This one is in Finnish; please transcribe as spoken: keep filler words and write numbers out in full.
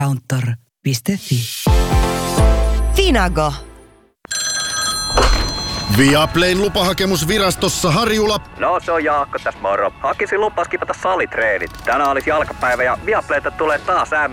counter piste fi. Finago. Viaplayn lupahakemus virastossa, Harjula. No se on Jaakko tässä moro. Hakisin lupaa skipata salitreenit. Tänään olisi jalkapäivä ja Viaplayta tulee taas M